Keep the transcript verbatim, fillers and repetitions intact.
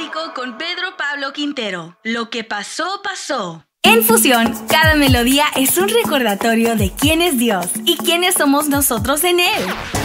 Bíblico con Pedro Pablo Quintero. Lo que pasó, pasó. En Fusión, cada melodía es un recordatorio de quién es Dios y quiénes somos nosotros en Él.